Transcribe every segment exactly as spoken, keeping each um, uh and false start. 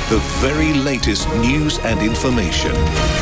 the very latest news and information.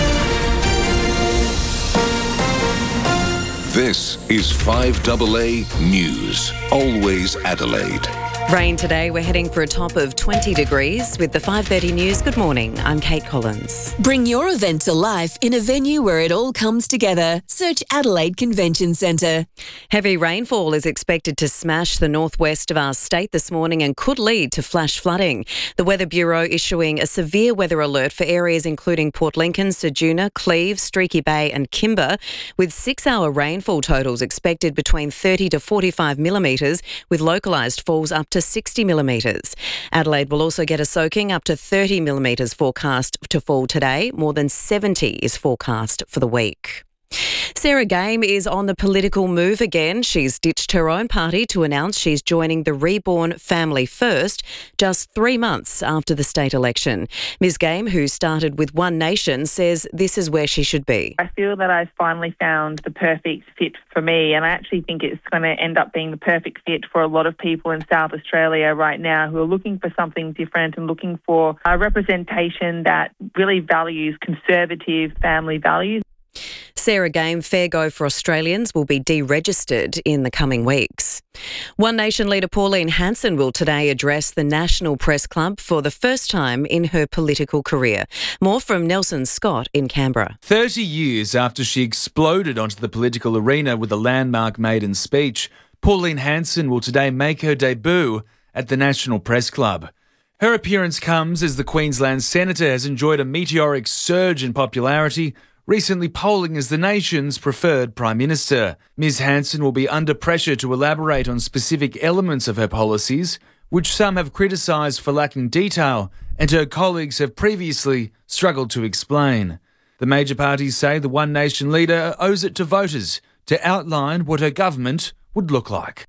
This is five A A News, always Adelaide. Rain today. We're heading for a top of twenty degrees with the five thirty news. Good morning. I'm Kate Collins. Bring your event to life in a venue where it all comes together. Search Adelaide Convention Centre. Heavy rainfall is expected to smash the northwest of our state this morning and could lead to flash flooding. The Weather Bureau issuing a severe weather alert for areas including Port Lincoln, Ceduna, Cleve, Streaky Bay and Kimber, with six-hour rainfall totals expected between thirty to forty-five millimetres, with localised falls up to sixty millimetres. Adelaide will also get a soaking, up to thirty millimetres forecast to fall today. More than seventy is forecast for the week. Sarah Game is on the political move again. She's ditched her own party to announce she's joining the Reborn Family First just three months after the state election. Miz Game, who started with One Nation, says this is where she should be. I feel that I've finally found the perfect fit for me, and I actually think it's going to end up being the perfect fit for a lot of people in South Australia right now who are looking for something different and looking for a representation that really values conservative family values. Sarah Game, Fair Go for Australians, will be deregistered in the coming weeks. One Nation leader Pauline Hanson will today address the National Press Club for the first time in her political career. More from Nelson Scott in Canberra. Thirty years after she exploded onto the political arena with a landmark maiden speech, Pauline Hanson will today make her debut at the National Press Club. Her appearance comes as the Queensland Senator has enjoyed a meteoric surge in popularity, recently polling as the nation's preferred Prime Minister. Miz Hanson will be under pressure to elaborate on specific elements of her policies, which some have criticised for lacking detail and her colleagues have previously struggled to explain. The major parties say the One Nation leader owes it to voters to outline what her government would look like.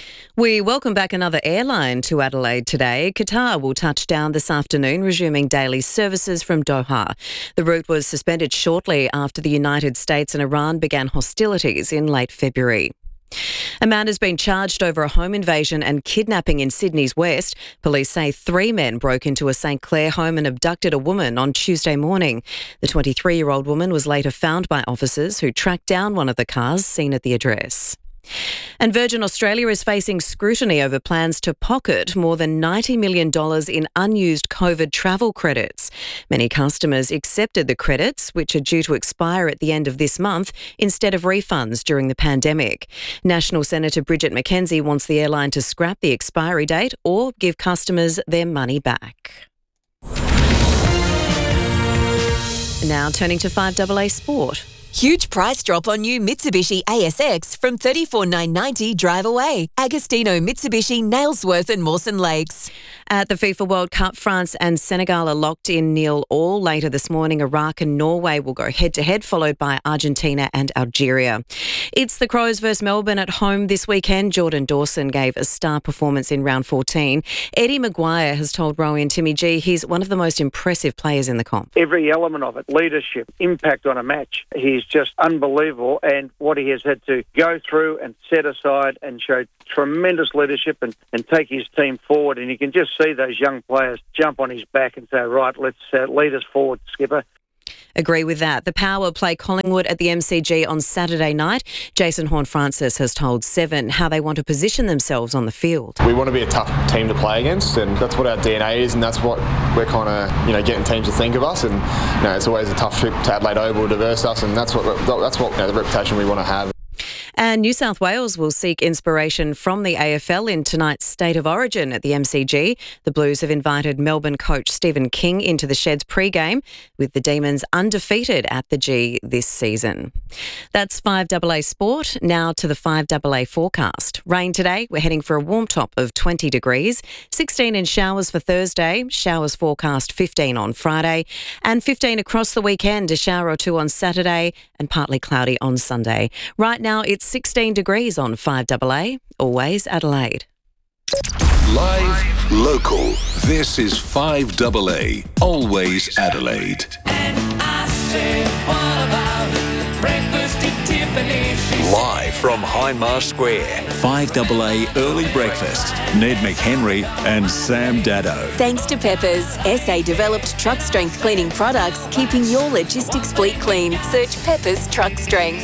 We welcome back another airline to Adelaide today. Qatar will touch down this afternoon, resuming daily services from Doha. The route was suspended shortly after the United States and Iran began hostilities in late February. A man has been charged over a home invasion and kidnapping in Sydney's west. Police say three men broke into a St Clair home and abducted a woman on Tuesday morning. The twenty-three-year-old woman was later found by officers who tracked down one of the cars seen at the address. And Virgin Australia is facing scrutiny over plans to pocket more than ninety million dollars in unused COVID travel credits. Many customers accepted the credits, which are due to expire at the end of this month, instead of refunds during the pandemic. National Senator Bridget McKenzie wants the airline to scrap the expiry date or give customers their money back. Now turning to five A A Sport. Huge price drop on new Mitsubishi A S X from thirty-four thousand nine hundred ninety dollars drive away. Agostino Mitsubishi, Nailsworth and Mawson Lakes. At the FIFA World Cup, France and Senegal are locked in nil all. Later this morning, Iraq and Norway will go head-to-head, followed by Argentina and Algeria. It's the Crows versus Melbourne at home this weekend. Jordan Dawson gave a star performance in round fourteen. Eddie Maguire has told Rowie and Timmy G he's one of the most impressive players in the comp. Every element of it, leadership, impact on a match, he's just unbelievable, and what he has had to go through and set aside and show tremendous leadership and, and take his team forward, and you can just see those young players jump on his back and say, right, let's uh, lead us forward, Skipper. Agree with that. The Power play Collingwood at the M C G on Saturday night. Jason Horne-Francis has told Seven how they want to position themselves on the field. We want to be a tough team to play against, and that's what our D N A is, and that's what we're kind of, you know, getting teams to think of us. And you know, it's always a tough trip to Adelaide Oval to verse us, and that's what that's what you know, the reputation we want to have. And New South Wales will seek inspiration from the A F L in tonight's State of Origin at the M C G. The Blues have invited Melbourne coach Stephen King into the Sheds pre-game, with the Demons undefeated at the G this season. That's five A A Sport. Now to the five A A forecast. Rain today. We're heading for a warm top of twenty degrees. sixteen in showers for Thursday. Showers forecast fifteen on Friday. And fifteen across the weekend. A shower or two on Saturday and partly cloudy on Sunday. Right now it's sixteen degrees on five A A. Always Adelaide. Live, local. This is five A A. Always Adelaide. And I say, what about Breakfast at Tiffany's. Live from Hindmarsh Square, five double A Early Breakfast. Ned McHenry and Sam Daddo. Thanks to Peppers, S A-developed truck strength cleaning products, keeping your logistics fleet clean. Search Peppers Truck Strength.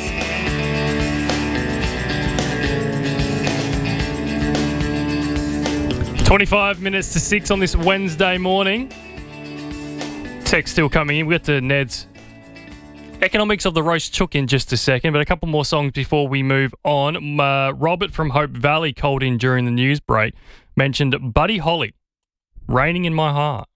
twenty-five minutes to six on this Wednesday morning. Text still coming in. We'll get to Ned's economics of the roast chook in just a second, but a couple more songs before we move on. Uh, Robert from Hope Valley called in during the news break, mentioned Buddy Holly, Raining in My Heart.